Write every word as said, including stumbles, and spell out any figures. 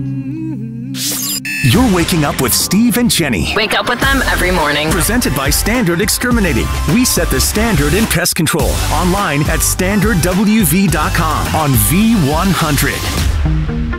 You're waking up with Steve and Jenny. Wake up with them every morning. Presented by Standard Exterminating. We set the standard in pest control. Online at standard w v dot com on V one hundred.